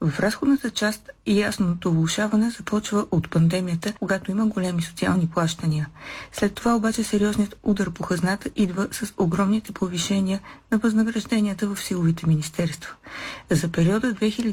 В разходната част ясното влошаване започва от пандемията, когато има големи социални плащания. След това обаче сериозният удар по хазната идва с огромните повишения на възнагражденията в силовите министерства. За периода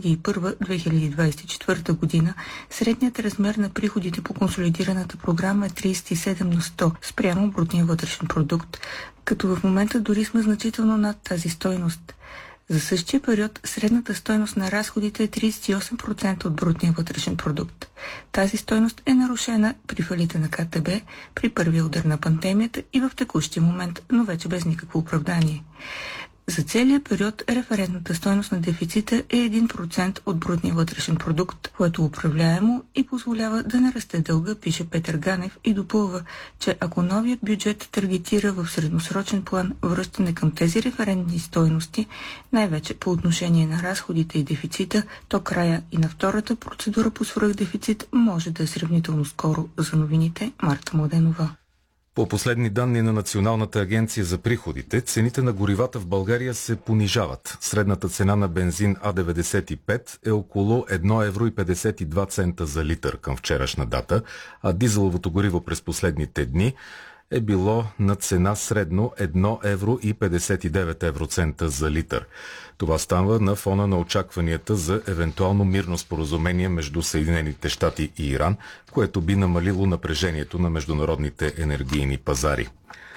2001-2024 година средният размер на приходите по консолидираната програма е 37 на 100 спрямо брутния вътрешен продукт, като в момента дори сме значително над тази стойност. За същия период средната стойност на разходите е 38% от брутния вътрешен продукт. Тази стойност е нарушена при фалита на КТБ, при първия удар на пандемията и в текущия момент, но вече без никакво оправдание. За целия период референтната стойност на дефицита е 1% от брутния вътрешен продукт, което е управляемо и позволява да не расте дълга, пише Петър Ганев и допълва, че ако новият бюджет таргетира в средносрочен план връщане към тези референтни стойности, най-вече по отношение на разходите и дефицита, то края и на втората процедура по свръхдефицит може да е сравнително скоро. За новините Марта Младенова. По последни данни на Националната агенция за приходите, цените на горивата в България се понижават. Средната цена на бензин А95 е около 1,52 евро за литър към вчерашна дата, а дизеловото гориво през последните дни е било на цена средно 1,59 евро за литър. Това става на фона на очакванията за евентуално мирно споразумение между Съединените щати и Иран, което би намалило напрежението на международните енергийни пазари.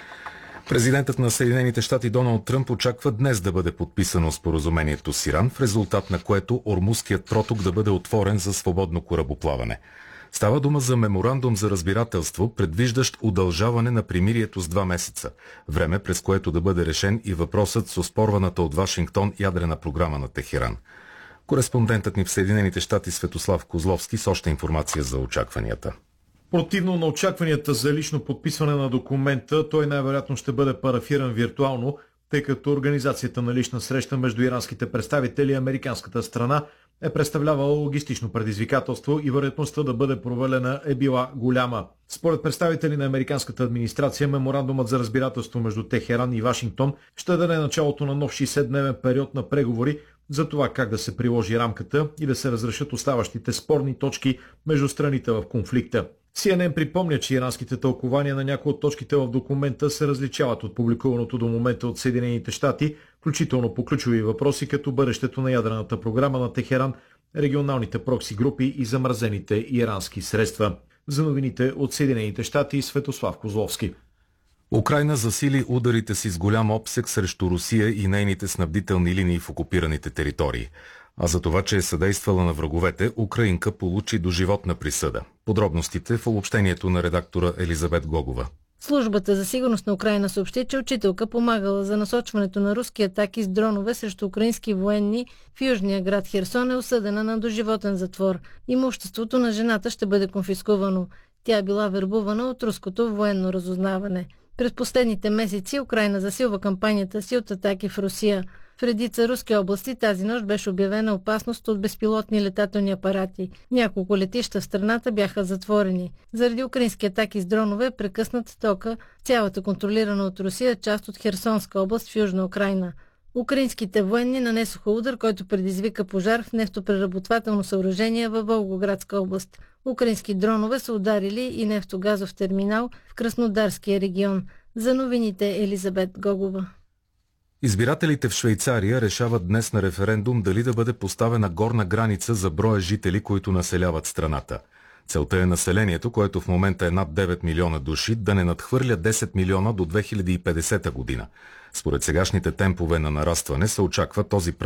Президентът на Съединените щати Доналд Тръмп очаква днес да бъде подписано споразумението с Иран, в резултат на което Ормузският проток да бъде отворен за свободно корабоплаване. Става дума за меморандум за разбирателство, предвиждащ удължаване на примирието с 2 месеца, време през което да бъде решен и въпросът с оспорваната от Вашингтон ядрена програма на Техеран. Кореспондентът ни в Съединените щати Светослав Козловски с още информация за очакванията. Противно на очакванията за лично подписване на документа, той най-вероятно ще бъде парафиран виртуално, тъй като организацията на лична среща между иранските представители и американската страна е представлявала логистично предизвикателство и вероятността да бъде провалена е била голяма. Според представители на американската администрация, меморандумът за разбирателство между Техеран и Вашингтон ще даде началото на нов 60-дневен период на преговори за това как да се приложи рамката и да се разрешат оставащите спорни точки между страните в конфликта. CNN припомня, че иранските тълкования на някои от точките в документа се различават от публикуваното до момента от Съединените щати, включително по ключови въпроси като бъдещето на ядрената програма на Техеран, регионалните прокси групи и замразените ирански средства. За новините от Съединените щати Светослав Козловски. Украйна засили ударите си с голям обсег срещу Русия и нейните снабдителни линии в окупираните територии. А за това, че е съдействала на враговете, украинка получи доживотна присъда. Подробностите в обобщението на редактора Елизабет Гогова. Службата за сигурност на Украйна съобщи, че учителка помагала за насочването на руски атаки с дронове срещу украински военни в южния град Херсон, е осъдена на доживотен затвор. Имуществото на жената ще бъде конфискувано. Тя е била вербувана от руското военно разузнаване. През последните месеци Украйна засилва кампанията си от атаки в Русия. В редица руски области тази нощ беше обявена опасност от безпилотни летателни апарати. Няколко летища в страната бяха затворени. Заради украински атаки с дронове прекъснат тока цялата контролирана от Русия част от Херсонска област в Южна Украйна. Украинските военни нанесоха удар, който предизвика пожар в нефтопреработвателно съоръжение във Волгоградска област. Украински дронове са ударили и нефтогазов терминал в Краснодарския регион. За новините Елизабет Гогова. Избирателите в Швейцария решават днес на референдум дали да бъде поставена горна граница за броя жители, които населяват страната. Целта е населението, което в момента е над 9 милиона души, да не надхвърля 10 милиона до 2050 година. Според сегашните темпове на нарастване се очаква този